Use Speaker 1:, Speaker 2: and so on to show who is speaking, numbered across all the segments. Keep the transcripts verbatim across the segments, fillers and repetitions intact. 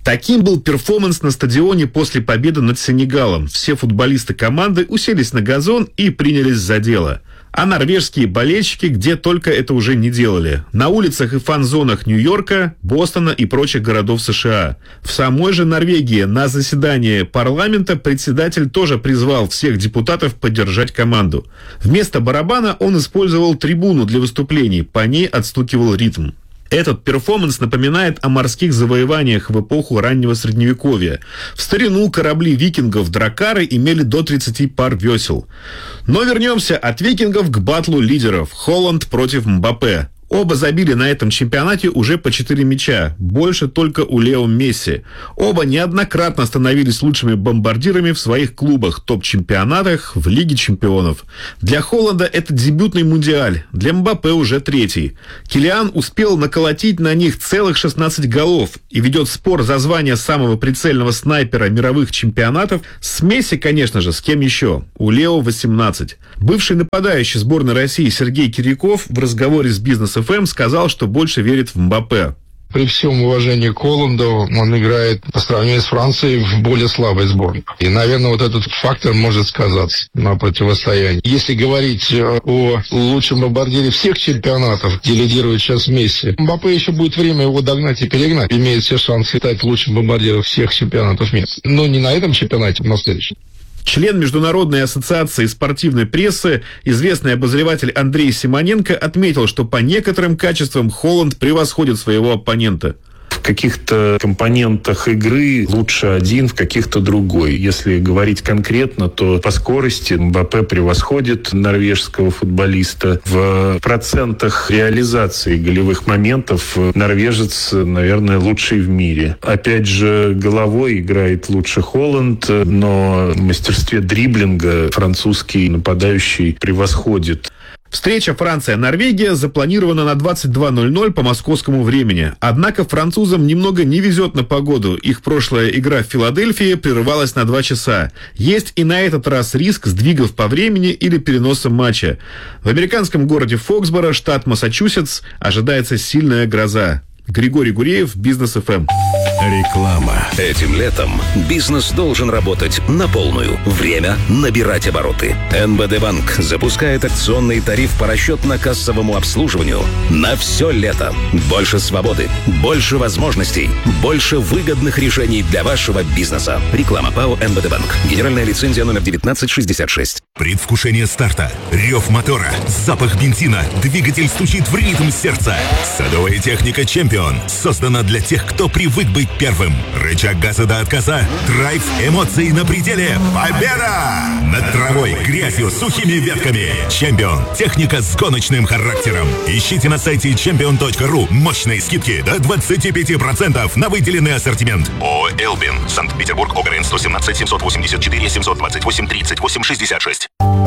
Speaker 1: Таким был перформанс на стадионе после победы над Сенегалом. Все футболисты команды уселись на газон и принялись за дело. А норвежские болельщики где только это уже не делали. На улицах и фан-зонах Нью-Йорка, Бостона и прочих городов США. В самой же Норвегии на заседании парламента председатель тоже призвал всех депутатов поддержать команду. Вместо барабана он использовал трибуну для выступлений, по ней отстукивал ритм. Этот перформанс напоминает о морских завоеваниях в эпоху раннего Средневековья. В старину корабли викингов-дракары имели до тридцати пар весел. Но вернемся от викингов к батлу лидеров. Холланд против Мбаппе. Оба забили на этом чемпионате уже по четыре мяча. Больше только у Лео Месси. Оба неоднократно становились лучшими бомбардирами в своих клубах, топ-чемпионатах, в Лиге чемпионов. Для Холланда это дебютный мундиаль. Для Мбаппе уже третий. Килиан успел наколотить на них целых шестнадцать голов и ведет спор за звание самого прицельного снайпера мировых чемпионатов с Месси, конечно же, с кем еще? У Лео восемнадцать. Бывший нападающий сборной России Сергей Кирьяков в разговоре с Бизнес эф эм сказал, что больше верит в Мбаппе.
Speaker 2: При всем уважении к Холланду, он играет по сравнению с Францией в более слабой сборной. И, наверное, вот этот фактор может сказаться на противостоянии. Если говорить о лучшем бомбардире всех чемпионатов, где лидирует сейчас Месси, Мбаппе еще будет время его догнать и перегнать. Имеет все шансы стать лучшим бомбардиром всех чемпионатов мира. Но не на этом чемпионате, но на следующем.
Speaker 1: Член Международной ассоциации спортивной прессы, известный обозреватель Андрей Симоненко отметил, что по некоторым качествам Холланд превосходит своего оппонента.
Speaker 3: В каких-то компонентах игры лучше один, в каких-то другой. Если говорить конкретно, то по скорости Мбаппе превосходит норвежского футболиста. В процентах реализации голевых моментов норвежец, наверное, лучший в мире. Опять же, головой играет лучше Холланд, но в мастерстве дриблинга французский нападающий превосходит.
Speaker 1: Встреча Франция-Норвегия запланирована на двадцать два ноль ноль по московскому времени. Однако французам немного не везет на погоду. Их прошлая игра в Филадельфии прерывалась на два часа. Есть и на этот раз риск сдвигов по времени или переноса матча. В американском городе Фоксборо, штат Массачусетс, ожидается сильная гроза. Григорий Гуреев, Бизнес эф эм.
Speaker 4: Реклама.
Speaker 5: Этим летом бизнес должен работать на полную. Время набирать обороты. эн бэ дэ Банк запускает акционный тариф по расчетно-кассовому обслуживанию на все лето. Больше свободы, больше возможностей, больше выгодных решений для вашего бизнеса. Реклама ПАО эн бэ дэ Банк. Генеральная лицензия номер девятнадцать шестьдесят шесть.
Speaker 4: Предвкушение старта, рев мотора, запах бензина, двигатель стучит в ритм сердца. Садовая техника «Чемпион» создана для тех, кто привык быть первым. Рычаг газа до отказа, драйв, эмоции на пределе. Победа! Над травой, грязью, сухими ветками. «Чемпион» — техника с гоночным характером. Ищите на сайте чемпион точка ру мощные скидки до двадцать пять процентов на выделенный ассортимент. ООО «Элбин», Санкт-Петербург, ОГРН сто семнадцать семьсот восемьдесят четыре семьсот двадцать восемь тридцать восемь шестьдесят шесть.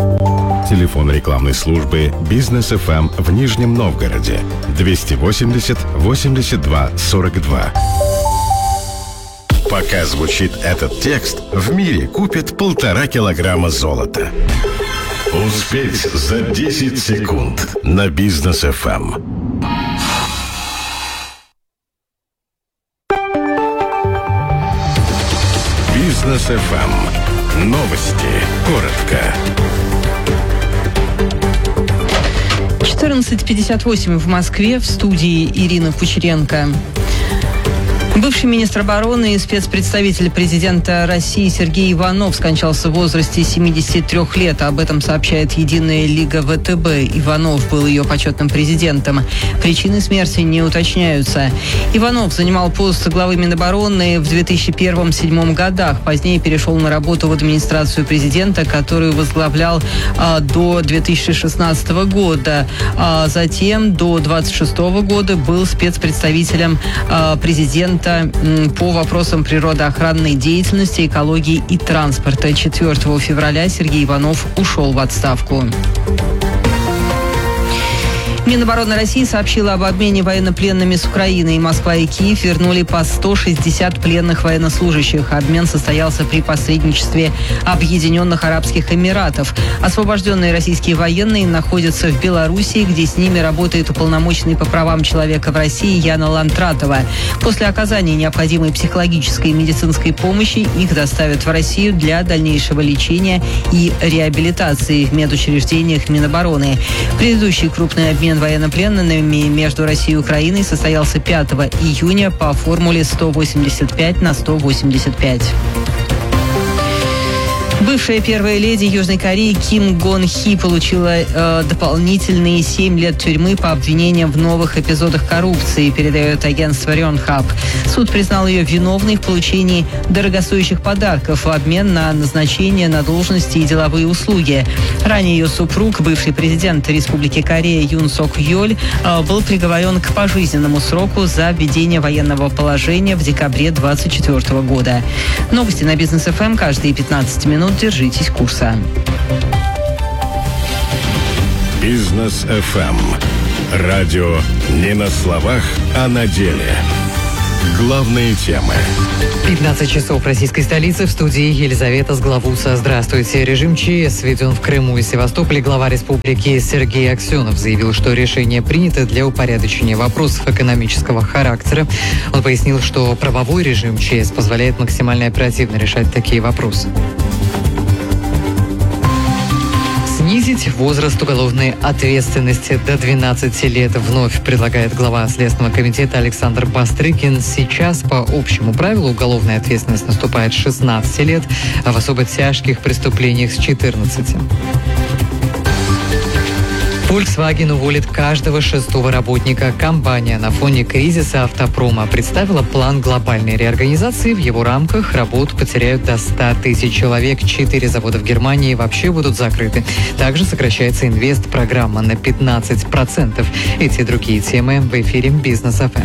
Speaker 6: Телефон рекламной службы «Бизнес эф эм» в Нижнем Новгороде двести восемьдесят восемьдесят два сорок два. Пока звучит этот текст, в мире купят полтора килограмма золота. Успеть за десять секунд на Бизнес эф эм. Бизнес эф эм. Новости. Коротко.
Speaker 7: четырнадцать пятьдесят восемь в Москве, в студии Ирина Кучеренко. Бывший министр обороны и спецпредставитель президента России Сергей Иванов скончался в возрасте семидесяти трёх лет. Об этом сообщает Единая Лига вэ тэ бэ. Иванов был ее почетным президентом. Причины смерти не уточняются. Иванов занимал пост главы Минобороны в две тысячи первом — две тысячи седьмом годах. Позднее перешел на работу в администрацию президента, которую возглавлял а, до две тысячи шестнадцатого года. А затем до две тысячи двадцать шестого года был спецпредставителем а, президента по вопросам природоохранной деятельности, экологии и транспорта. четвёртого февраля Сергей Иванов ушел в отставку. Минобороны России сообщила об обмене военнопленными с Украиной. Москва и Киев вернули по сто шестьдесят пленных военнослужащих. Обмен состоялся при посредничестве Объединенных Арабских Эмиратов. Освобожденные российские военные находятся в Белоруссии, где с ними работает уполномоченный по правам человека в России Яна Лантратова. После оказания необходимой психологической и медицинской помощи их доставят в Россию для дальнейшего лечения и реабилитации в медучреждениях Минобороны. Предыдущий крупный обмен военнопленными между Россией и Украиной состоялся пятого июня по формуле сто восемьдесят пять на сто восемьдесят пять. Бывшая первая леди Южной Кореи Ким Гон Хи получила э, дополнительные семь лет тюрьмы по обвинениям в новых эпизодах коррупции, передает агентство Рёнхаб. Суд признал ее виновной в получении дорогостоящих подарков в обмен на назначение на должности и деловые услуги. Ранее ее супруг, бывший президент Республики Корея Юн Сок Йоль, э, был приговорен к пожизненному сроку за введение военного положения в декабре две тысячи двадцать четвёртого года. Новости на Бизнес эф эм каждые пятнадцать минут. Держитесь курса.
Speaker 6: Бизнес эф эм. Радио не на словах, а на деле. Главные темы.
Speaker 8: пятнадцать часов в российской столице. В студии Елизавета Сглавуса. Здравствуйте. Режим ЧС введен в Крыму и Севастополе. Глава республики Сергей Аксенов заявил, что решение принято для упорядочения вопросов экономического характера. Он пояснил, что правовой режим ЧС позволяет максимально оперативно решать такие вопросы. Снизить возраст уголовной ответственности до двенадцати лет вновь предлагает глава Следственного комитета Александр Бастрыкин. Сейчас по общему правилу уголовная ответственность наступает с шестнадцати лет, а в особо тяжких преступлениях с четырнадцати. Volkswagen уволит каждого шестого работника. Компания на фоне кризиса автопрома представила план глобальной реорганизации. В его рамках работу потеряют до ста тысяч человек. Четыре завода в Германии вообще будут закрыты. Также сокращается инвест-программа на пятнадцать процентов. Эти и другие темы в эфире Бизнес эф эм.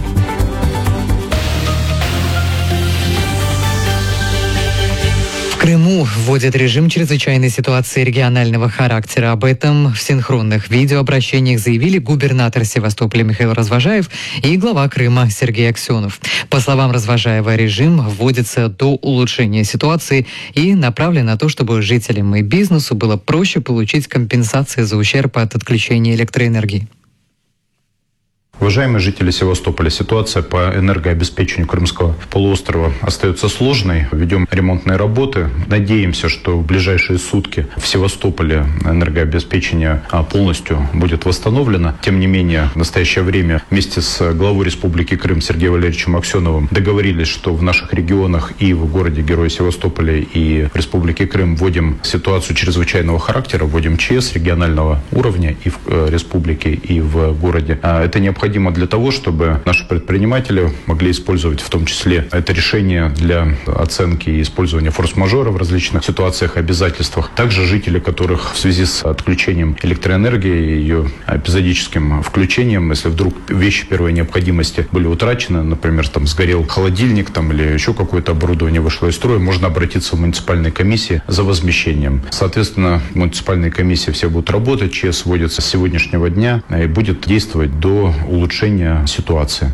Speaker 8: В Крыму вводят режим чрезвычайной ситуации регионального характера. Об этом в синхронных видеообращениях заявили губернатор Севастополя Михаил Развожаев и глава Крыма Сергей Аксенов. По словам Развожаева, режим вводится до улучшения ситуации и направлен на то, чтобы жителям и бизнесу было проще получить компенсации за ущерб от отключения электроэнергии.
Speaker 9: Уважаемые жители Севастополя, ситуация по энергообеспечению Крымского полуострова остается сложной. Ведем ремонтные работы. Надеемся, что в ближайшие сутки в Севастополе энергообеспечение полностью будет восстановлено. Тем не менее, в настоящее время вместе с главой Республики Крым Сергеем Валерьевичем Аксеновым договорились, что в наших регионах и в городе-герое Севастополе и в Республике Крым вводим ситуацию чрезвычайного характера, вводим ЧС регионального уровня и в республике, и в городе. Это необходимо. Необходимо для того, чтобы наши предприниматели могли использовать в том числе это решение для оценки и использования форс-мажора в различных ситуациях и обязательствах. Также жители, которых в связи с отключением электроэнергии и ее эпизодическим включением, если вдруг вещи первой необходимости были утрачены, например, там сгорел холодильник там, или еще какое-то оборудование вышло из строя, можно обратиться в муниципальные комиссии за возмещением. Соответственно, муниципальные комиссии все будут работать, ЧС вводится с сегодняшнего дня и будет действовать до улучшения ситуации.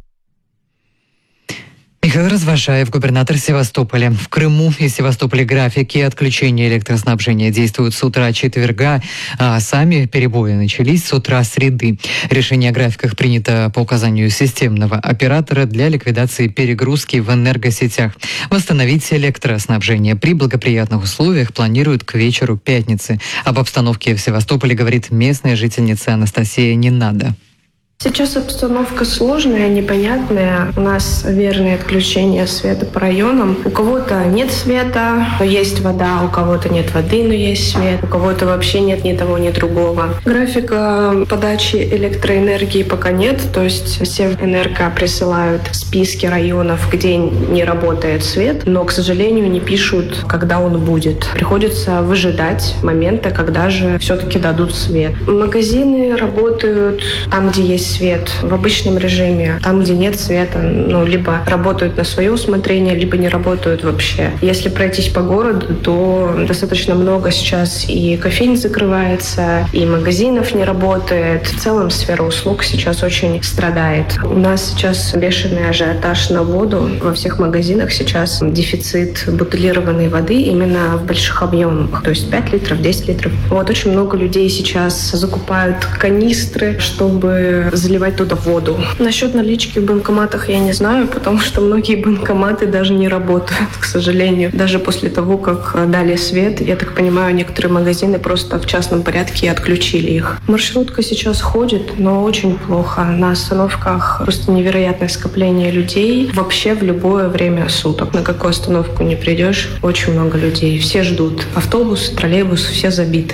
Speaker 8: Михаил Развожаев, губернатор Севастополя. В Крыму и Севастополе графики отключения электроснабжения действуют с утра четверга, а сами перебои начались с утра среды. Решение о графиках принято по указанию системного оператора для ликвидации перегрузки в энергосетях. Восстановить электроснабжение при благоприятных условиях планируют к вечеру пятницы. Об обстановке в Севастополе говорит местная жительница Анастасия Ненадо.
Speaker 10: Сейчас обстановка сложная, непонятная. У нас верное отключение света по районам. У кого-то нет света, но есть вода, у кого-то нет воды, но есть свет, у кого-то вообще нет ни того, ни другого. Графика подачи электроэнергии пока нет, то есть все энерго присылают списки районов, где не работает свет, но, к сожалению, не пишут, когда он будет. Приходится выжидать момента, когда же все-таки дадут свет. Магазины работают там, где есть есть свет в обычном режиме. Там, где нет света, ну, либо работают на свое усмотрение, либо не работают вообще. Если пройтись по городу, то достаточно много сейчас и кофеин закрывается, и магазинов не работает. В целом сфера услуг сейчас очень страдает. У нас сейчас бешеный ажиотаж на воду. Во всех магазинах сейчас дефицит бутилированной воды именно в больших объемах. То есть пять литров, десять литров. Вот очень много людей сейчас закупают канистры, чтобы заливать туда воду. Насчет налички в банкоматах я не знаю, потому что многие банкоматы даже не работают, к сожалению. Даже после того, как дали свет, я так понимаю, некоторые магазины просто в частном порядке отключили их. Маршрутка сейчас ходит, но очень плохо. На остановках просто невероятное скопление людей вообще в любое время суток. На какую остановку не придешь, очень много людей. Все ждут. Автобус, троллейбус, все забиты.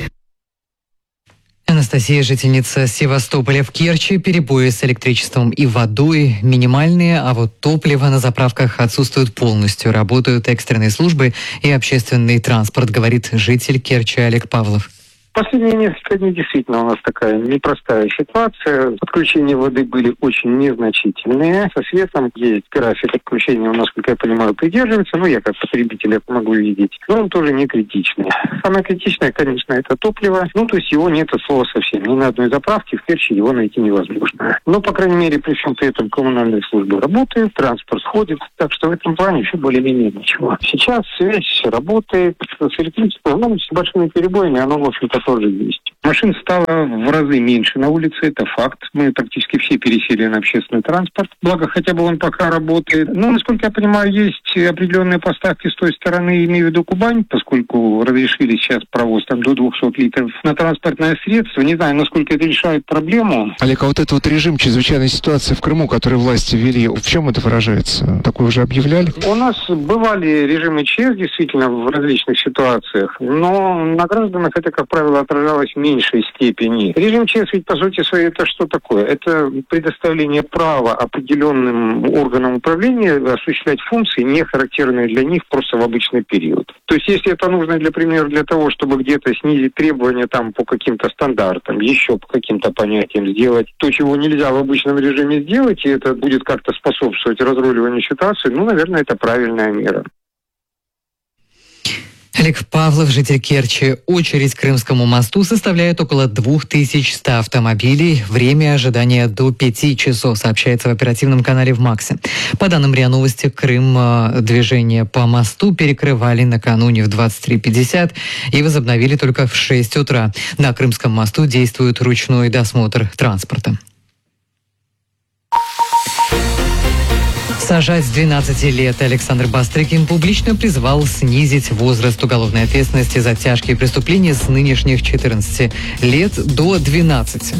Speaker 8: Анастасия, жительница Севастополя. В Керчи перебои с электричеством и водой минимальные, а вот топливо на заправках отсутствует полностью. Работают экстренные службы и общественный транспорт, говорит житель Керчи Олег Павлов.
Speaker 11: Последние несколько дней действительно у нас такая непростая ситуация. Подключения воды были очень незначительные. Со светом есть график отключения, насколько я понимаю, придерживается. Ну, я как потребитель это могу видеть. Но он тоже не критичный. Самое критичное, конечно, это топливо. Ну, то есть его нет от слова совсем. Ни на одной заправке в Керчи его найти невозможно. Но, по крайней мере, при всем при этом коммунальные службы работают, транспорт ходит. Так что в этом плане все более-менее ничего. Сейчас связь работает с электричеством, ну, с большими перебоями, оно, в общем-то, тоже есть. Машин стало в разы меньше на улице, это факт. Мы практически все пересели на общественный транспорт. Благо, хотя бы он пока работает. Но, насколько я понимаю, есть определенные поставки с той стороны, имею в виду Кубань, поскольку разрешили сейчас провоз там до двухсот литров на транспортное средство. Не знаю, насколько это решает проблему.
Speaker 12: Олег, а вот этот вот режим чрезвычайной ситуации в Крыму, который власти ввели, в чем это выражается? Такое уже объявляли?
Speaker 11: У нас бывали режимы ЧС, действительно, в различных ситуациях, но на гражданах это, как правило, отражалось в меньшей степени. Режим ЧС ведь, по сути своей, это что такое? Это предоставление права определенным органам управления осуществлять функции, не характерные для них просто в обычный период. То есть, если это нужно, для примера, для того, чтобы где-то снизить требования там по каким-то стандартам, еще по каким-то понятиям сделать то, чего нельзя в обычном режиме сделать, и это будет как-то способствовать разруливанию ситуации, ну, наверное, это правильная мера.
Speaker 8: Олег Павлов, житель Керчи. Очередь к Крымскому мосту составляет около две тысячи сто автомобилей. Время ожидания до пяти часов, сообщается в оперативном канале в МАКСе. По данным РИА Новости, Крым движение по мосту перекрывали накануне в двадцать три пятьдесят и возобновили только в шесть утра. На Крымском мосту действует ручной досмотр транспорта. Сажать с двенадцати лет. Александр Бастрыкин публично призвал снизить возраст уголовной ответственности за тяжкие преступления с нынешних четырнадцати лет до двенадцати.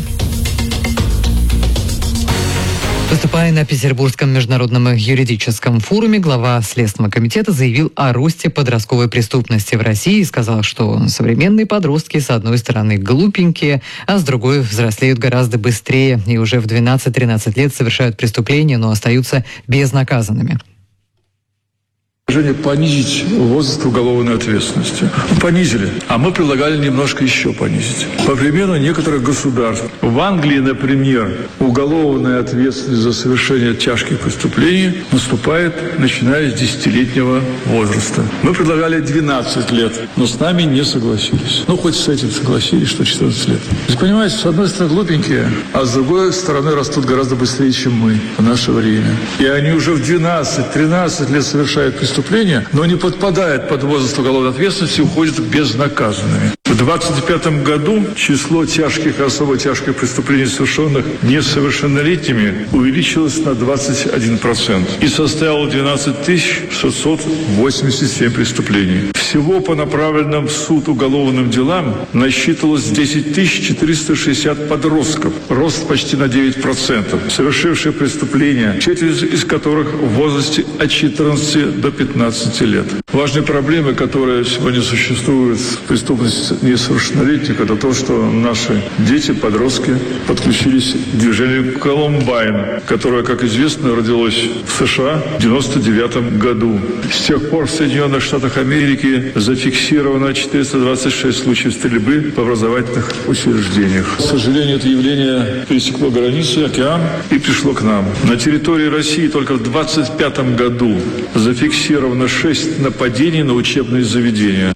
Speaker 8: Выступая на Петербургском международном юридическом форуме, глава Следственного комитета заявил о росте подростковой преступности в России и сказал, что современные подростки, с одной стороны, глупенькие, а с другой взрослеют гораздо быстрее и уже в двенадцать-тринадцать лет совершают преступления, но остаются безнаказанными.
Speaker 13: Предложение понизить возраст уголовной ответственности. Понизили, а мы предлагали немножко еще понизить. По примеру некоторых государств. В Англии, например, уголовная ответственность за совершение тяжких преступлений наступает, начиная с десятилетнего возраста. Мы предлагали двенадцать лет, но с нами не согласились. Ну, хоть с этим согласились, что четырнадцать лет. То есть, понимаете, с одной стороны глупенькие, а с другой стороны растут гораздо быстрее, чем мы в наше время. И они уже в двенадцать-тринадцать лет совершают преступления, но не подпадает под возраст уголовной ответственности и уходит безнаказанными. В двадцать пятом году число тяжких и особо тяжких преступлений, совершенных несовершеннолетними, увеличилось на двадцать один процент и составило двенадцать тысяч шестьсот восемьдесят семь преступлений. Всего по направленным в суд уголовным делам насчитывалось десять тысяч четыреста шестьдесят подростков, рост почти на девять процентов, совершившие преступления, четверть из которых в возрасте от четырнадцати до пятнадцати лет. Важные проблемы, которые сегодня существуют в преступности несовершеннолетних, это то, что наши дети, подростки подключились к движению Колумбайн, которое, как известно, родилось в США в девяносто девятом году. С тех пор в Соединенных Штатах Америки Англии зафиксировано четыреста двадцать шесть случаев стрельбы в образовательных учреждениях. К сожалению, это явление пересекло границу, океан и пришло к нам. На территории России только в двадцать пятом году зафиксировано шесть нападений на учебные заведения.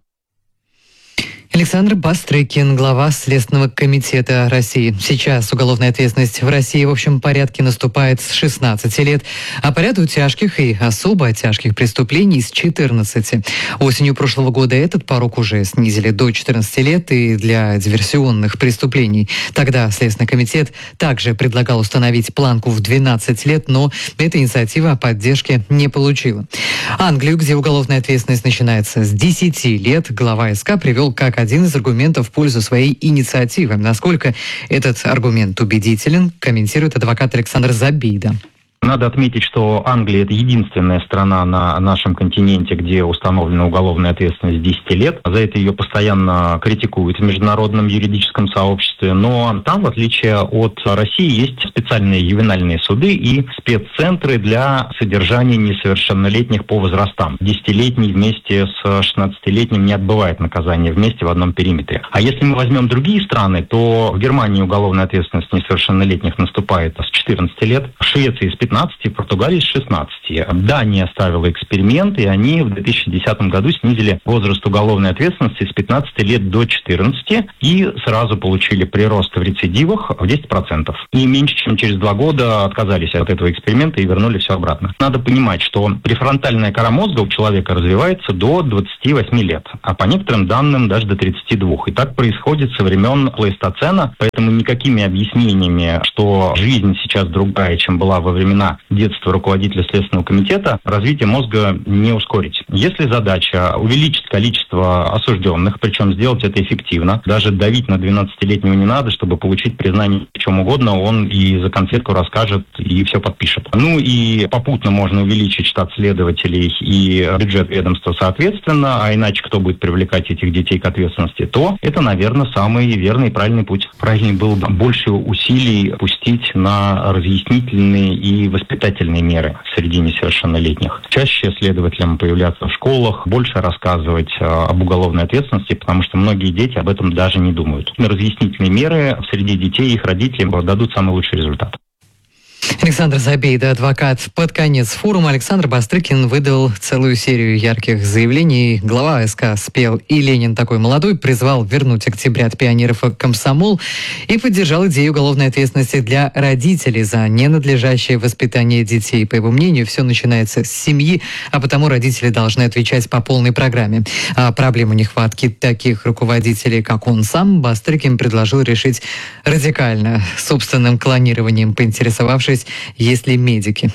Speaker 8: Александр Бастрыкин, глава Следственного комитета России. Сейчас уголовная ответственность в России в общем порядке наступает с шестнадцати лет, а по ряду тяжких и особо тяжких преступлений с четырнадцати. Осенью прошлого года этот порог уже снизили до четырнадцати лет и для диверсионных преступлений. Тогда Следственный комитет также предлагал установить планку в двенадцать лет, но эта инициатива поддержки не получила. Англию, где уголовная ответственность начинается с десяти лет, глава СК привел как один из аргументов в пользу своей инициативы. Насколько этот аргумент убедителен, комментирует адвокат Александр Забейда.
Speaker 14: Надо отметить, что Англия – это единственная страна на нашем континенте, где установлена уголовная ответственность десять лет. За это ее постоянно критикуют в международном юридическом сообществе. Но там, в отличие от России, есть специальные ювенальные суды и спеццентры для содержания несовершеннолетних по возрастам. Десятилетний вместе с шестнадцатилетним не отбывает наказание вместе в одном периметре. А если мы возьмем другие страны, то в Германии уголовная ответственность несовершеннолетних наступает с четырнадцати лет, в Швеции с пятнадцати, в Португалии с шестнадцати. Дания ставила эксперимент, и они в две тысячи десятом году снизили возраст уголовной ответственности с пятнадцати лет до четырнадцати и сразу получили прирост в рецидивах в десять процентов. И меньше чем через два года отказались от этого эксперимента и вернули все обратно. Надо понимать, что префронтальная кора мозга у человека развивается до двадцати восьми лет, а по некоторым данным даже до тридцати двух. И так происходит со времен плейстоцена, поэтому никакими объяснениями, что жизнь сейчас другая, чем была во времена детства руководителя Следственного комитета, развитие мозга не ускорить. Если задача увеличить количество осужденных, причем сделать это эффективно, даже давить на двенадцатилетнего не надо, чтобы получить признание в чем угодно, он и за конфетку расскажет, и все подпишет. Ну и попутно можно увеличить штат следователей и бюджет ведомства соответственно, а иначе кто будет привлекать этих детей к ответственности, то это, наверное, самый верный и правильный путь. Правильнее было бы больше усилий пустить на разъяснительные и воспитательные меры среди несовершеннолетних. Чаще следователям появляться в школах, больше рассказывать об уголовной ответственности, потому что многие дети об этом даже не думают. Разъяснительные меры среди детей и их родителей дадут самый лучший результат.
Speaker 8: Александр Забейда, адвокат. Под конец форума Александр Бастрыкин выдал целую серию ярких заявлений. Глава СК спел «И Ленин такой молодой», призвал вернуть октября от пионеров в комсомол и поддержал идею уголовной ответственности для родителей за ненадлежащее воспитание детей. По его мнению, все начинается с семьи, а потому родители должны отвечать по полной программе. А проблему нехватки таких руководителей, как он сам, Бастрыкин предложил решить радикально, собственным клонированием, поинтересовавшись, есть ли медики.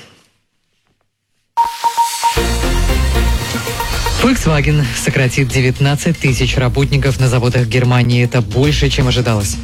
Speaker 8: Volkswagen сократит девятнадцать тысяч работников на заводах Германии. Это больше, чем ожидалось.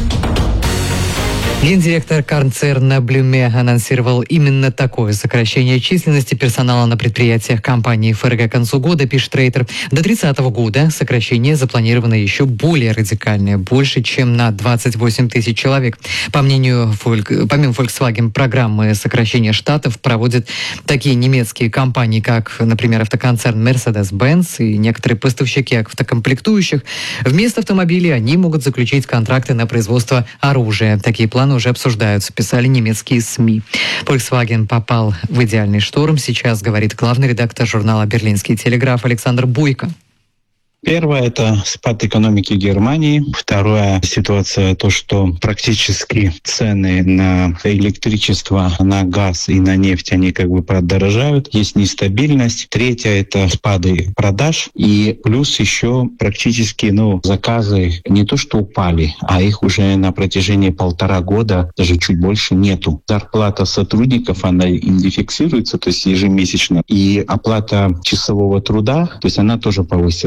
Speaker 8: Гендиректор концерна Блюме анонсировал именно такое сокращение численности персонала на предприятиях компании ФРГ к концу года, пишет Рейтер. До тридцатого года сокращение запланировано еще более радикальное, больше, чем на двадцать восемь тысяч человек. По мнению Volk, помимо Volkswagen, программы сокращения штатов проводят такие немецкие компании, как, например, автоконцерн Mercedes-Benz и некоторые поставщики автокомплектующих. Вместо автомобилей они могут заключить контракты на производство оружия. Такие планы уже обсуждаются, писали немецкие СМИ. Volkswagen попал в идеальный шторм. Сейчас говорит главный редактор журнала «Берлинский телеграф» Александр Буйко.
Speaker 15: Первое – это спад экономики Германии. Второе – ситуация, то, что практически цены на электричество, на газ и на нефть, они как бы подорожают. Есть нестабильность. Третье – это спады продаж. И плюс еще практически ну, заказы не то что упали, а их уже на протяжении полтора года, даже чуть больше, нету. Зарплата сотрудников, она индексируется, то есть ежемесячно. И оплата часового труда, то есть она тоже повысилась. И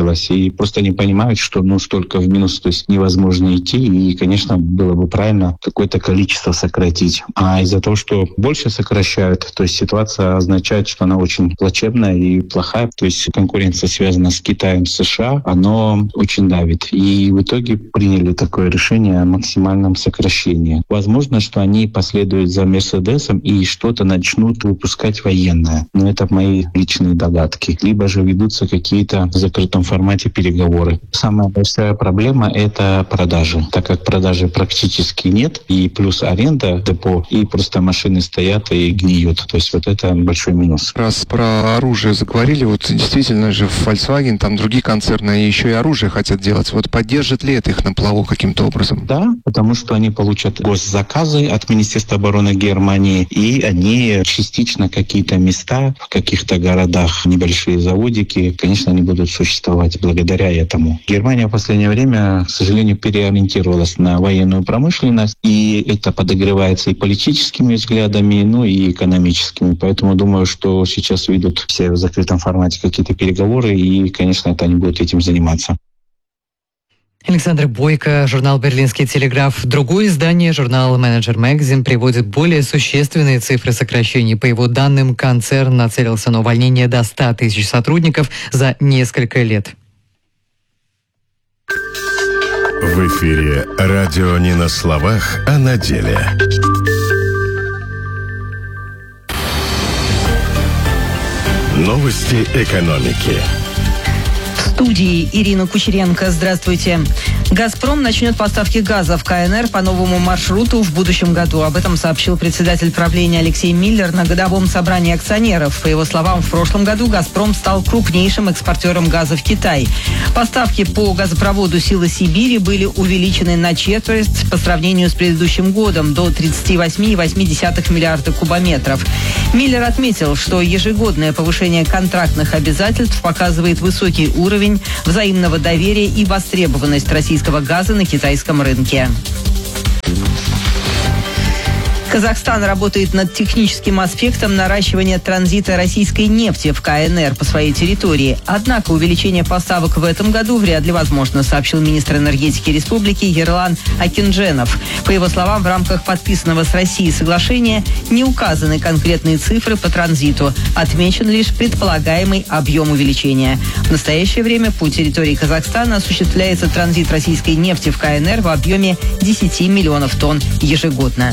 Speaker 15: и просто не понимают, что ну столько в минус, то есть невозможно идти, и, конечно, было бы правильно какое-то количество сократить. А из-за того, что больше сокращают, то есть ситуация означает, что она очень плачевная и плохая, то есть конкуренция связана с Китаем, США, оно очень давит. И в итоге приняли такое решение о максимальном сокращении. Возможно, что они последуют за Мерседесом и что-то начнут выпускать военное. Но это мои личные догадки. Либо же ведутся какие-то в закрытом формате переговоры. Самая большая проблема — это продажи. Так как продажи практически нет, и плюс аренда депо, и просто машины стоят и гниют. То есть вот это большой минус.
Speaker 12: Раз про оружие заговорили, вот действительно же Volkswagen, там другие концерны, они еще и оружие хотят делать. Вот поддержит ли это их на плаву каким-то образом?
Speaker 15: Да, потому что они получат госзаказы от Министерства обороны Германии, и они частично какие-то места в каких-то городах, небольшие заводики, конечно, они будут существовать благодаря этому. Германия в последнее время, к сожалению, переориентировалась на военную промышленность, и это подогревается и политическими взглядами, ну и экономическими. Поэтому думаю, что сейчас ведут все в закрытом формате какие-то переговоры, и, конечно, это они будут этим заниматься.
Speaker 8: Александр Бойко, журнал «Берлинский телеграф». Другое издание, журнал «Менеджер Magazine», приводит более существенные цифры сокращений. По его данным, концерн нацелился на увольнение до ста тысяч сотрудников за несколько лет.
Speaker 6: В эфире радио не на словах, а на деле. Новости экономики.
Speaker 7: В студии Ирина Кучеренко. Здравствуйте. «Газпром» начнет поставки газа в КНР по новому маршруту в будущем году. Об этом сообщил председатель правления Алексей Миллер на годовом собрании акционеров. По его словам, в прошлом году «Газпром» стал крупнейшим экспортером газа в Китай. Поставки по газопроводу «Сила Сибири» были увеличены на четверть по сравнению с предыдущим годом, до тридцать восемь целых восемь десятых миллиарда кубометров. Миллер отметил, что ежегодное повышение контрактных обязательств показывает высокий уровень взаимного доверия и востребованность российского газа на китайском рынке. Казахстан работает над техническим аспектом наращивания транзита российской нефти в КНР по своей территории. Однако увеличение поставок в этом году вряд ли возможно, сообщил министр энергетики республики Ерлан Акиндженов. По его словам, в рамках подписанного с Россией соглашения не указаны конкретные цифры по транзиту. Отмечен лишь предполагаемый объем увеличения. В настоящее время по территории Казахстана осуществляется транзит российской нефти в КНР в объеме десять миллионов тонн ежегодно.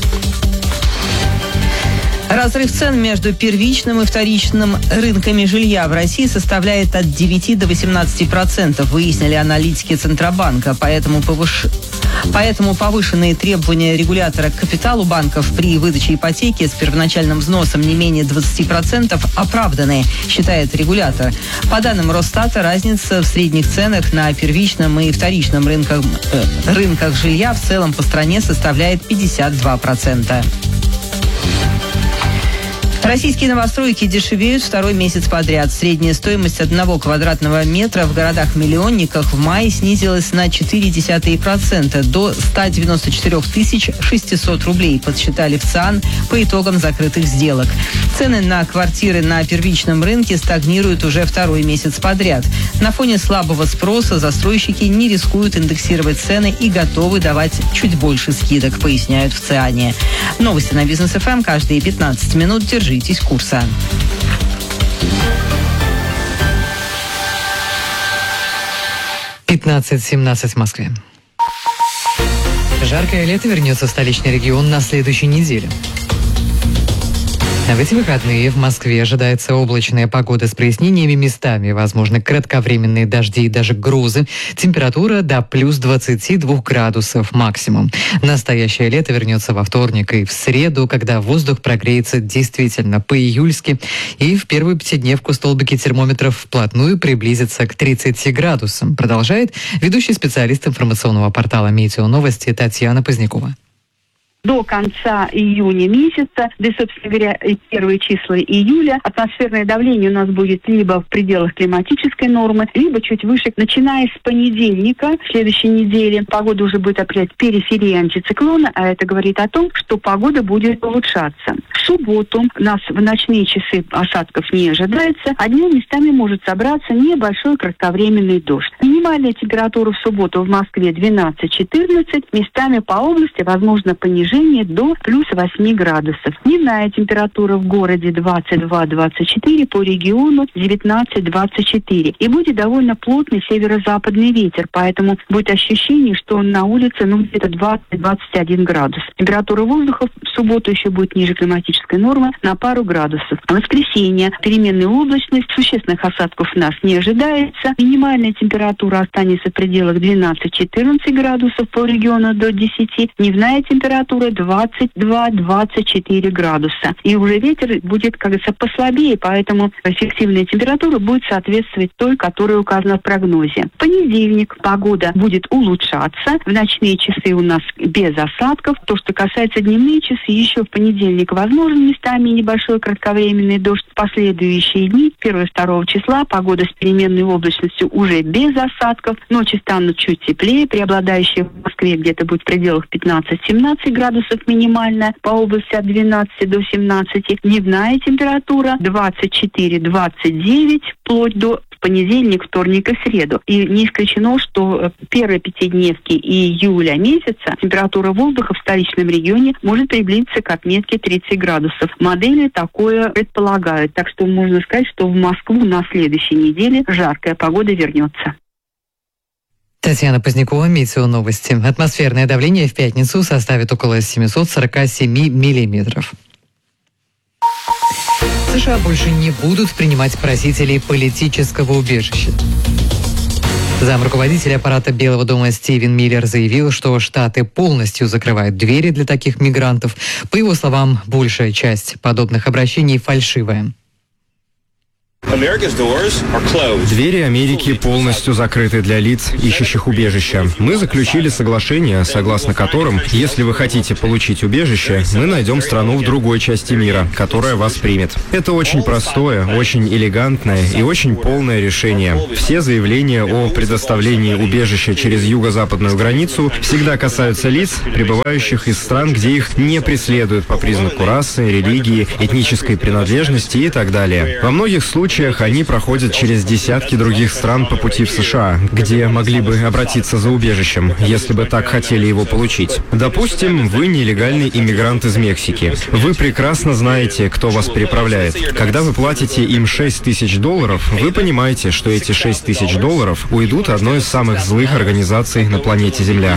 Speaker 7: Разрыв цен между первичным и вторичным рынками жилья в России составляет от девяти до восемнадцати процентов, выяснили аналитики Центробанка. Поэтому, повыш... Поэтому повышенные требования регулятора к капиталу банков при выдаче ипотеки с первоначальным взносом не менее двадцати процентов оправданы, считает регулятор. По данным Росстата, разница в средних ценах на первичном и вторичном рынках, э, рынках жилья в целом по стране составляет пятьдесят два процента. Российские новостройки дешевеют второй месяц подряд. Средняя стоимость одного квадратного метра в городах-миллионниках в мае снизилась на четыре десятых процента до ста девяноста четырёх тысяч шестисот рублей, подсчитали в ЦИАН по итогам закрытых сделок. Цены на квартиры на первичном рынке стагнируют уже второй месяц подряд. На фоне слабого спроса застройщики не рискуют индексировать цены и готовы давать чуть больше скидок, поясняют в ЦИАНе. Новости на Бизнес эф эм каждые пятнадцать минут. Держите курса.
Speaker 8: пятнадцать семнадцать в Москве. Жаркое лето вернется в столичный регион на следующей неделе. В эти выходные в Москве ожидается облачная погода с прояснениями местами, возможны кратковременные дожди и даже грозы. Температура до плюс двадцати двух градусов максимум. Настоящее лето вернется во вторник и в среду, когда воздух прогреется действительно по-июльски. И в первую пятидневку столбики термометров вплотную приблизятся к тридцати градусам. Продолжает ведущий специалист информационного портала «Метео Новости» Татьяна Позднякова.
Speaker 16: До конца июня месяца, да и, собственно говоря, и первые числа июля, атмосферное давление у нас будет либо в пределах климатической нормы, либо чуть выше. Начиная с понедельника следующей недели погода уже будет определять периферия антициклона, а это говорит о том, что погода будет улучшаться. В субботу у нас в ночные часы осадков не ожидается, а днем местами может собраться небольшой кратковременный дождь. Минимальная температура в субботу в Москве двенадцать-четырнадцать, местами по области возможно понижение до плюс восемь градусов. Дневная температура в городе двадцать два - двадцать четыре, по региону девятнадцать - двадцать четыре. И будет довольно плотный северо-западный ветер, поэтому будет ощущение, что на улице ну где-то двадцать - двадцать один градус. Температура воздуха в субботу еще будет ниже климатической нормы на пару градусов. В воскресенье переменная облачность, существенных осадков у нас не ожидается. Минимальная температура останется в пределах двенадцать - четырнадцать градусов, по региону до десяти. Дневная температура двадцать два - двадцать четыре градуса. И уже ветер будет, как говорится, послабее, поэтому эффективная температура будет соответствовать той, которая указана в прогнозе. В понедельник погода будет улучшаться. В ночные часы у нас без осадков. То, что касается дневных часы, еще в понедельник возможен местами небольшой кратковременный дождь. В последующие дни, первого-второго числа, погода с переменной облачностью уже без осадков. Ночи станут чуть теплее, преобладающие в Москве где-то будет в пределах пятнадцать-семнадцать градусов минимальная, по области от двенадцати до семнадцати. Дневная температура двадцать четыре - двадцать девять, вплоть до понедельник, вторник и среду. И не исключено, что первые пятидневки июля месяца температура воздуха в столичном регионе может приблизиться к отметке тридцать градусов. Модели такое предполагают. Так что можно сказать, что в Москву на следующей неделе жаркая погода вернется.
Speaker 8: Татьяна Позднякова, Метеоновости. Атмосферное давление в пятницу составит около семьсот сорок семь миллиметров. США больше не будут принимать просителей политического убежища. Замруководитель аппарата Белого дома Стивен Миллер заявил, что Штаты полностью закрывают двери для таких мигрантов. По его словам, большая часть подобных обращений фальшивая.
Speaker 17: Двери Америки полностью закрыты для лиц, ищущих убежища. Мы заключили соглашение, согласно которым, если вы хотите получить убежище, мы найдем страну в другой части мира, которая вас примет. Это очень простое, очень элегантное и очень полное решение. Все заявления о предоставлении убежища через юго-западную границу всегда касаются лиц, прибывающих из стран, где их не преследуют по признаку расы, религии, этнической принадлежности и так далее. Во многих случаях они проходят через десятки других стран по пути в США, где могли бы обратиться за убежищем, если бы так хотели его получить. Допустим, вы нелегальный иммигрант из Мексики. Вы прекрасно знаете, кто вас переправляет. Когда вы платите им шесть тысяч долларов, вы понимаете, что эти шесть тысяч долларов уйдут одной из самых злых организаций на планете Земля.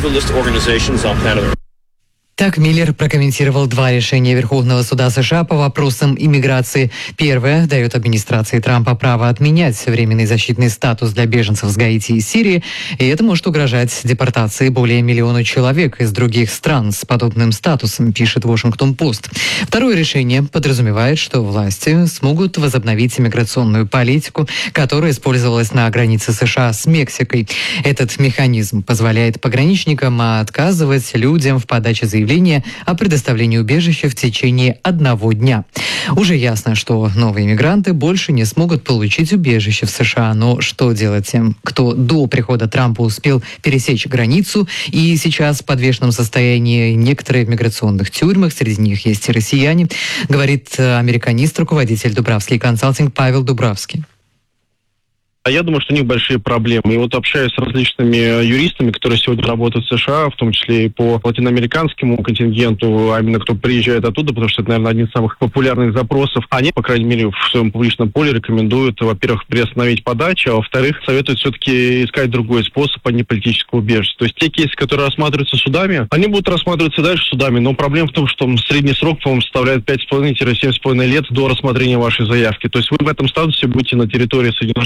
Speaker 8: Так Миллер прокомментировал два решения Верховного суда США по вопросам иммиграции. Первое дает администрации Трампа право отменять временный защитный статус для беженцев с Гаити и Сирии, и это может угрожать депортации более миллиона человек из других стран с подобным статусом, пишет Вашингтон-Пост. Второе решение подразумевает, что власти смогут возобновить иммиграционную политику, которая использовалась на границе США с Мексикой. Этот механизм позволяет пограничникам отказывать людям в подаче заявления о предоставлении убежища в течение одного дня. Уже ясно, что новые мигранты больше не смогут получить убежище в США. Но что делать тем, кто до прихода Трампа успел пересечь границу и сейчас в подвешенном состоянии некоторые в миграционных тюрьмах, среди них есть и россияне, говорит американист, руководитель Дубравский консалтинг Павел Дубравский.
Speaker 18: Я думаю, что у них большие проблемы. И вот общаюсь с различными юристами, которые сегодня работают в США, в том числе и по латиноамериканскому контингенту, а именно кто приезжает оттуда, потому что это, наверное, один из самых популярных запросов. Они, по крайней мере, в своем публичном поле рекомендуют, во-первых, приостановить подачу, а во-вторых, советуют все-таки искать другой способ, а не политического убежища. То есть те кейсы, которые рассматриваются судами, они будут рассматриваться дальше судами, но проблема в том, что средний срок, по-моему, составляет пять с половиной - семь с половиной лет до рассмотрения вашей заявки. То есть вы в этом статусе будете на территории Соединенных Штатов Америки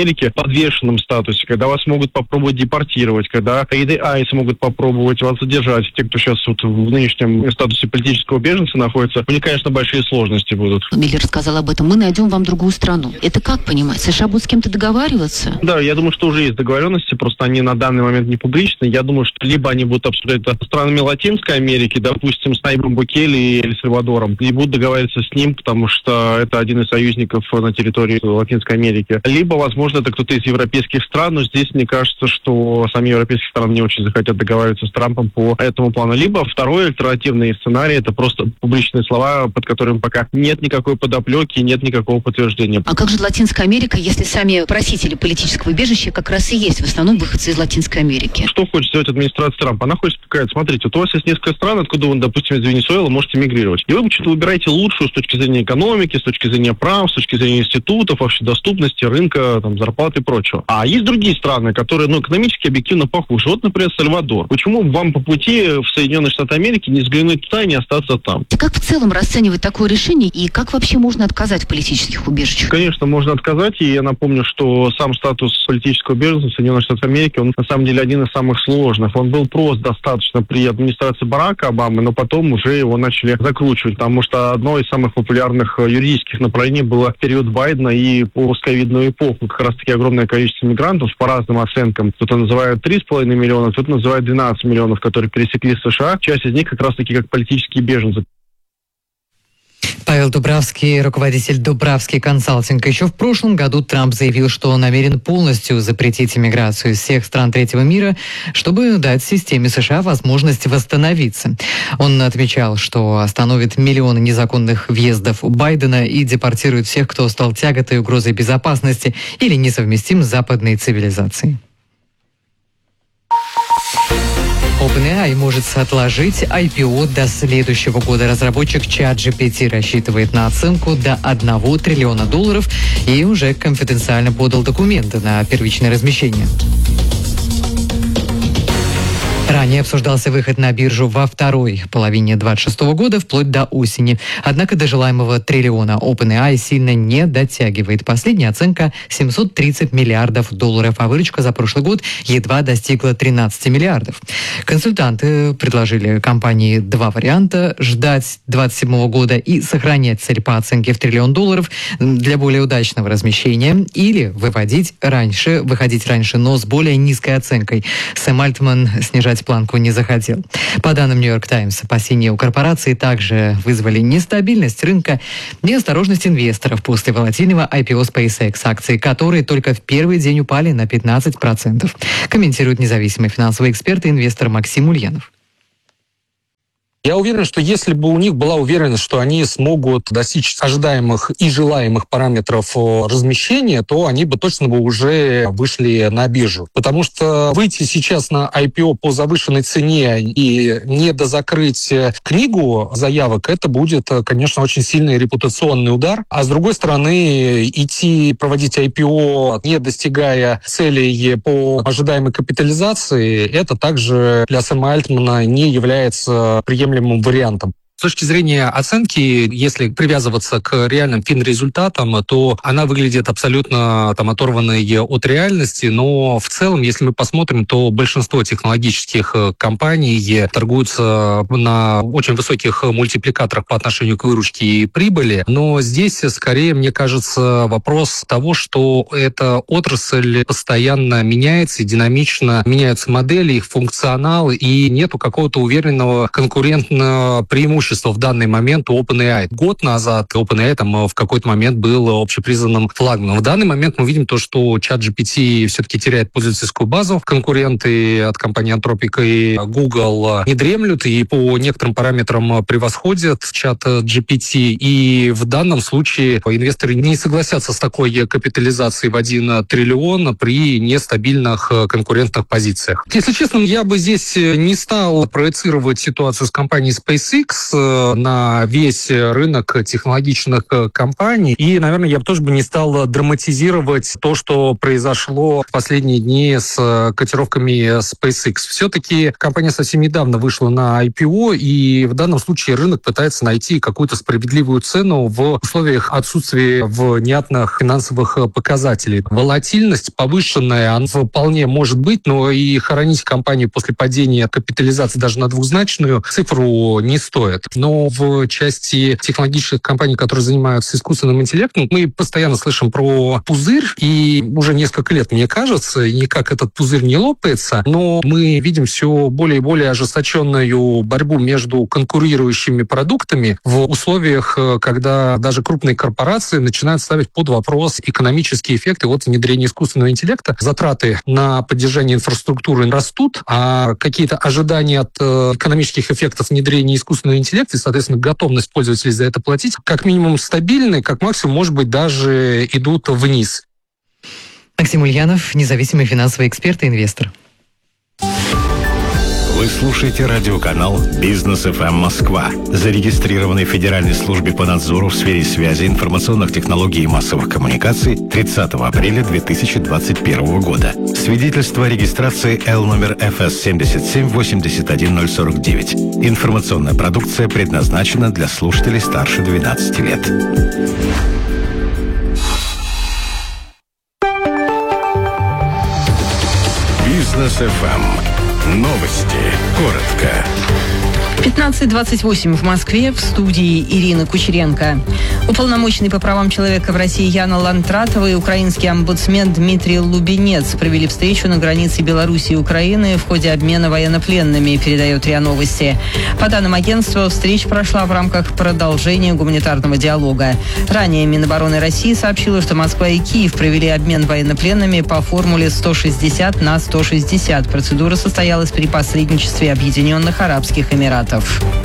Speaker 18: Америки в подвешенном статусе, когда вас могут попробовать депортировать, когда эй ди ай смогут попробовать вас задержать. Те, кто сейчас вот в нынешнем статусе политического беженца находится, у них, конечно, большие сложности будут.
Speaker 19: Миллер сказал об этом. Мы найдем вам другую страну. Это как понимать? США будут с кем-то договариваться?
Speaker 18: Да, я думаю, что уже есть договоренности, просто они на данный момент не публичны. Я думаю, что либо они будут обсуждать это с странами Латинской Америки, допустим, с Найбом Букеле и Эль Сальвадором, и будут договариваться с ним, потому что это один из союзников на территории Латинской Америки. Либо, возможно, это кто-то из европейских стран, но здесь мне кажется, что сами европейские страны не очень захотят договариваться с Трампом по этому плану. Либо второй альтернативный сценарий — это просто публичные слова, под которыми пока нет никакой подоплеки, нет никакого подтверждения.
Speaker 19: А как же Латинская Америка, если сами просители политического убежища как раз и есть в основном выходцы из Латинской Америки?
Speaker 18: Что хочет сделать администрация Трампа? Она хочет сказать: смотрите, вот у вас есть несколько стран, откуда вы, допустим, из Венесуэлы можете мигрировать. И вы что-то выбираете лучшую с точки зрения экономики, с точки зрения прав, с точки зрения институтов, вообще доступности, рынка, там, зарплаты и прочего. А есть другие страны, которые, ну, экономически объективно похуже. Вот, например, Сальвадор. Почему вам по пути в Соединенные Штаты Америки не взглянуть туда и не остаться там?
Speaker 19: Как в целом расценивать такое решение и как вообще можно отказать в политических убежищах?
Speaker 18: Конечно, можно отказать, и я напомню, что сам статус политического беженца в Соединенных Штатах Америки, он на самом деле один из самых сложных. Он был прост достаточно при администрации Барака Обамы, но потом уже его начали закручивать, потому что одно из самых популярных юридических направлений было в период Байдена и постковидную эпоху. Как раз таки огромное количество мигрантов по разным оценкам. Кто-то называет три с половиной миллиона, кто-то называет двенадцать миллионов, которые пересекли США. Часть из них как раз таки как политические беженцы.
Speaker 8: Павел Дубравский, руководитель Дубравский консалтинг. Еще в прошлом году Трамп заявил, что он намерен полностью запретить иммиграцию из всех стран третьего мира, чтобы дать системе США возможность восстановиться. Он отмечал, что остановит миллионы незаконных въездов у Байдена и депортирует всех, кто стал тяготой угрозой безопасности или несовместим с западной цивилизацией. OpenAI может отложить ай пи о до следующего года. Разработчик ChatGPT рассчитывает на оценку до одного триллиона долларов и уже конфиденциально подал документы на первичное размещение. Ранее обсуждался выход на биржу во второй половине двадцать шестого года вплоть до осени. Однако до желаемого триллиона OpenAI сильно не дотягивает. Последняя оценка – семьсот тридцать миллиардов долларов, а выручка за прошлый год едва достигла тринадцати миллиардов. Консультанты предложили компании два варианта – ждать двадцать седьмого года и сохранять цель по оценке в триллион долларов для более удачного размещения, или выводить раньше, выходить раньше, но с более низкой оценкой. Сэм Альтман снижать планку не захотел. По данным Нью-Йорк Таймс, опасения у корпорации также вызвали нестабильность рынка, неосторожность инвесторов после волатильного ай пи о SpaceX, акции которой только в первый день упали на пятнадцать процентов. Комментирует независимый финансовый эксперт и инвестор Максим Ульянов.
Speaker 20: Я уверен, что если бы у них была уверенность, что они смогут достичь ожидаемых и желаемых параметров размещения, то они бы точно бы уже вышли на биржу. Потому что выйти сейчас на ай пи о по завышенной цене и не дозакрыть книгу заявок, это будет, конечно, очень сильный репутационный удар. А с другой стороны, идти проводить ай пи о, не достигая целей по ожидаемой капитализации, это также для Сэма Альтмана не является приемлемым вариантом. С точки зрения оценки, если привязываться к реальным финрезультатам, то она выглядит абсолютно там оторванной от реальности, но в целом, если мы посмотрим, то большинство технологических компаний торгуются на очень высоких мультипликаторах по отношению к выручке и прибыли, но здесь скорее, мне кажется, вопрос того, что эта отрасль постоянно меняется, динамично меняются модели, их функционал, и нету какого-то уверенного конкурентного преимущества в данный момент у OpenAI. Год назад OpenAI там в какой-то момент был общепризнанным флагманом. В данный момент мы видим то, что ChatGPT все-таки теряет пользовательскую базу. Конкуренты от компании Anthropic и Google не дремлют и по некоторым параметрам превосходят ChatGPT. И в данном случае инвесторы не согласятся с такой капитализацией в один триллион при нестабильных конкурентных позициях. Если честно, я бы здесь не стал проецировать ситуацию с компанией SpaceX. на весь рынок технологичных компаний. И, наверное, я бы тоже бы не стал драматизировать то, что произошло в последние дни с котировками SpaceX. Все-таки компания совсем недавно вышла на ай пи о, и в данном случае рынок пытается найти какую-то справедливую цену в условиях отсутствия внятных финансовых показателей. Волатильность повышенная, она вполне может быть, но и хоронить компанию после падения капитализации даже на двухзначную цифру не стоит. Но в части технологических компаний, которые занимаются искусственным интеллектом, мы постоянно слышим про пузырь, и уже несколько лет, мне кажется, никак этот пузырь не лопается, но мы видим все более и более ожесточенную борьбу между конкурирующими продуктами в условиях, когда даже крупные корпорации начинают ставить под вопрос экономические эффекты от внедрения искусственного интеллекта. Затраты на поддержание инфраструктуры растут, а какие-то ожидания от экономических эффектов внедрения искусственного интеллекта и, соответственно, готовность пользователей за это платить, как минимум стабильны, как максимум, может быть, даже идут вниз.
Speaker 8: Максим Ульянов, независимый финансовый эксперт и инвестор.
Speaker 6: Вы слушаете радиоканал «Бизнес эф эм Москва», зарегистрированный в Федеральной службе по надзору в сфере связи, информационных технологий и массовых коммуникаций тридцатого апреля две тысячи двадцать первого года. Свидетельство о регистрации Л номер эф эс семь семь восемь один ноль сорок девять. Информационная продукция предназначена для слушателей старше двенадцати лет. Бизнес эф эм. Новости. Коротко.
Speaker 7: пятнадцать двадцать восемь в Москве, в студии Ирина Кучеренко. Уполномоченный по правам человека в России Яна Лантратова и украинский омбудсмен Дмитрий Лубенец провели встречу на границе Беларуси и Украины в ходе обмена военнопленными, передает РИА Новости. По данным агентства, встреча прошла в рамках продолжения гуманитарного диалога. Ранее Минобороны России сообщила, что Москва и Киев провели обмен военнопленными по формуле сто шестьдесят на сто шестьдесят. Процедура состоялась при посредничестве Объединенных Арабских Эмиратов.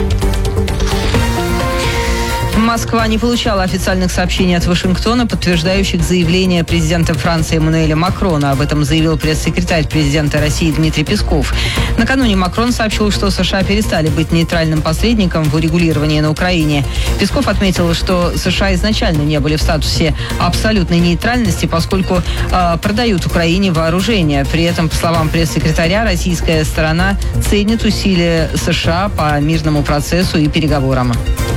Speaker 7: Москва не получала официальных сообщений от Вашингтона, подтверждающих заявление президента Франции Эммануэля Макрона. Об этом заявил пресс-секретарь президента России Дмитрий Песков. Накануне Макрон сообщил, что США перестали быть нейтральным посредником в урегулировании на Украине. Песков отметил, что США изначально не были в статусе абсолютной нейтральности, поскольку э, продают Украине вооружение. При этом, по словам пресс-секретаря, российская сторона ценит усилия США по мирному процессу и переговорам.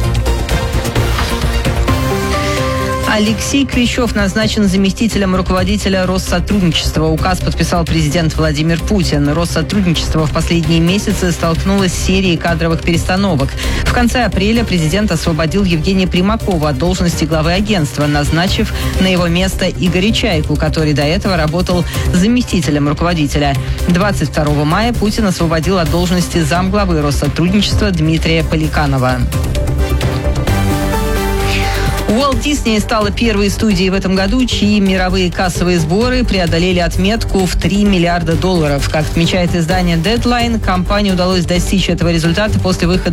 Speaker 7: Алексей Клещев назначен заместителем руководителя Россотрудничества. Указ подписал президент Владимир Путин. Россотрудничество в последние месяцы столкнулось с серией кадровых перестановок. В конце апреля президент освободил Евгения Примакова от должности главы агентства, назначив на его место Игоря Чайку, который до этого работал заместителем руководителя. двадцать второго мая Путин освободил от должности замглавы Россотрудничества Дмитрия Поликанова. Уолт Дисней стала первой студией в этом году, чьи мировые кассовые сборы преодолели отметку в три миллиарда долларов. Как отмечает издание Deadline, компании удалось достичь этого результата после выхода